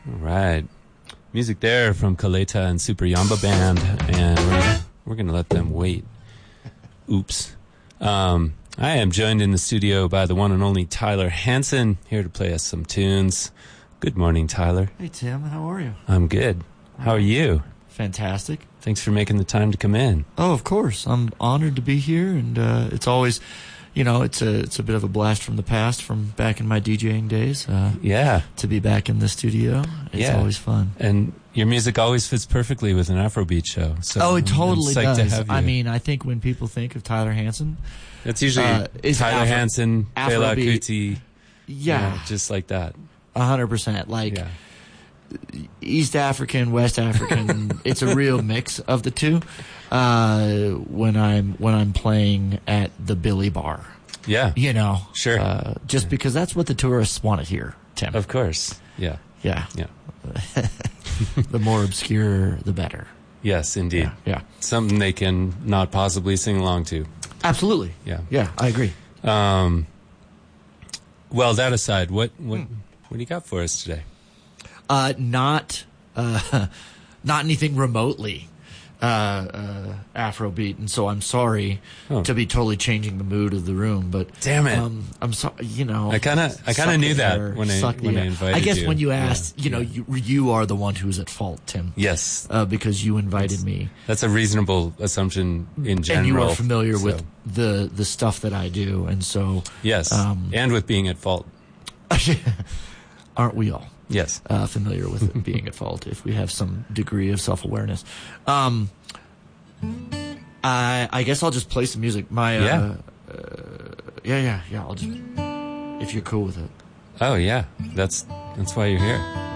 All right. Music there from Kaleta and Super Yamba Band, and we're going to let them wait. Oops. I am joined in the studio by the one and only Tyler Hansen, here to play us some tunes. Good morning, Tyler. Hey, Tim. How are you? I'm good. How are you? Fantastic. Thanks for making the time to come in. Oh, of course. I'm honored to be here, and it's always... it's a bit of a blast from the past, from back in my DJing days. Yeah. To be back in the studio, it's always fun. And your music always fits perfectly with an Afrobeat show. So it totally I'm psyched does. to have you. I mean, I think when people think of Tyler Hansen, it's usually Tyler Hansen, Fela Kuti. Yeah. Just like that. 100%. Like East African, West African. It's a real mix of the two. When I'm playing at the Billy Bar. Yeah. Sure. Just because that's what the tourists want to hear, Tim. Of course. Yeah. Yeah. Yeah. The more obscure, the better. Yes, indeed. Yeah. Something they can not possibly sing along to. Absolutely. Yeah. Yeah, I agree. Well, that aside, what do you got for us today? Not anything remotely Afrobeat, and so I'm sorry to be totally changing the mood of the room, but damn it, I'm sorry. I kind of knew that when I invited you. I guess when you asked, you are the one who's at fault, Tim. Yes, because you invited me. That's a reasonable assumption in general. And you are familiar with the stuff that I do, and so yes, and with being at fault. Aren't we all? Yes. Familiar with it being at fault if we have some degree of self-awareness. I guess I'll just play some music. I'll just, if you're cool with it. Oh yeah, that's why you're here.